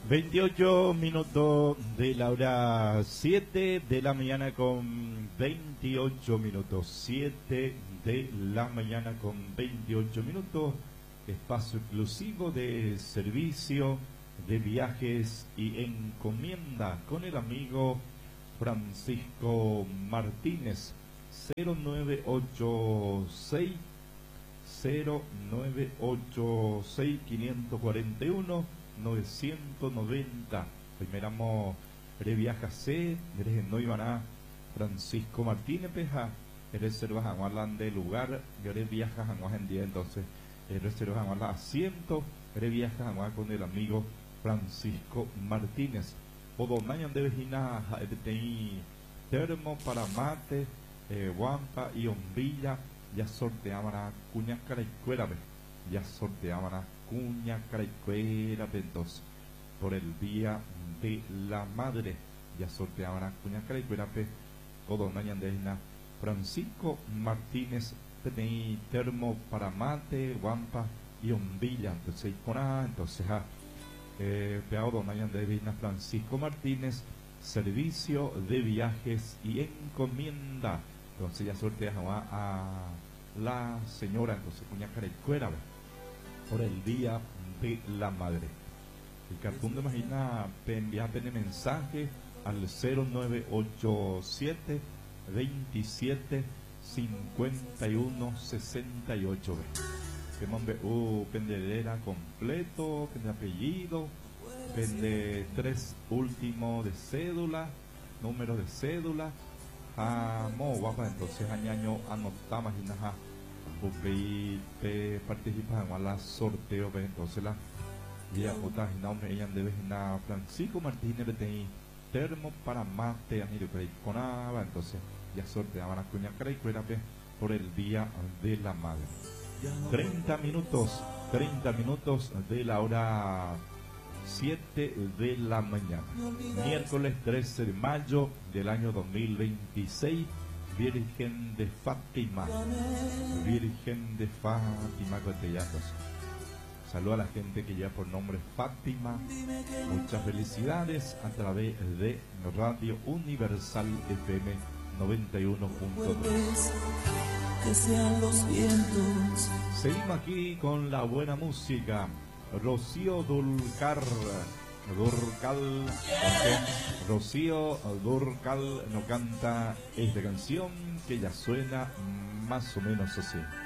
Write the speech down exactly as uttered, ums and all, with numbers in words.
veintiocho minutos de la hora siete de la mañana con veintiocho minutos. siete de la mañana con veintiocho minutos. Espacio exclusivo de servicio de viajes y encomienda con el amigo Francisco Martínez. Cero nueve ocho seis cero nueve ocho seis cinco cuatro uno novecientos noventa. Primeramos Reviaja C, eres no iban a Francisco Martínez Peja, reservas a de lugar, eres viajas a en día, entonces reservas a asiento, eres viajas a con el amigo Francisco Martínez. O donayan de vecina de termo para mate, eh, guampa y hombilla, ya sorteaban a cuña caraicuera, ya sorteaban a cuña caraicuera, entonces por el día de la madre ya sorteaban a cuña caraicuera, todo nañan de isna Francisco Martínez tenéis termo para mate, guampa y hombilla, entonces con entonces a eh, peado nañan de isna Francisco Martínez, servicio de viajes y encomienda, entonces ya sorteaban a, a la señora, entonces cuña caraicuera por el día de la madre. El cartón de Magina enviate mensaje al cero nueve ocho siete veintisiete cincuenta y uno sesenta y ocho. Que mande uh, pendedera completo, pende apellido, pende tres últimos de cédula, número de cédula. Ah, mo guapa, entonces añaño anotamos y nada. Porque te participas en la sorteo, pues entonces la y a otra nombre ella debe na Francisco Martínez de termo para mate a nivel con ava, entonces ya sorteaban la cuña caraicuera por el día de la madre. treinta minutos, treinta minutos de la hora siete de la mañana. Miércoles trece de mayo del año dos mil veintiséis. Virgen de Fátima, Virgen de Fátima Cotellanos. Saludo a la gente que lleva por nombre Fátima. Muchas felicidades a través de Radio Universal F M noventa y uno punto tres. Que sean los vientos. Seguimos aquí con la buena música. Rocío Dúrcal, Dúrcal, Rocío Dúrcal nos canta esta canción que ya suena más o menos así.